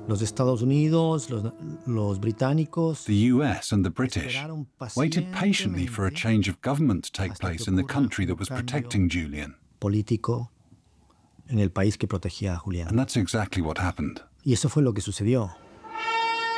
Los Estados Unidos, los británicos The US and the British esperaron waited patiently for a pacientemente change of government to take hasta que place in the ocurra country that un was cambio protecting Julian. político en el país que protegía a And Julián. that's exactly what happened. Y eso fue lo que sucedió.